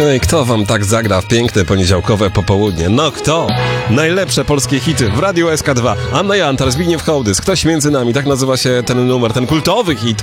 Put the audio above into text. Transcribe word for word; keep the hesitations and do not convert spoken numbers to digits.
Ej, kto wam tak zagra w piękne poniedziałkowe popołudnie? No kto? Najlepsze polskie hity w Radiu S K dwa. Anna Jantar, Zbigniew Hołdys, Ktoś między nami, tak nazywa się ten numer, ten kultowy hit.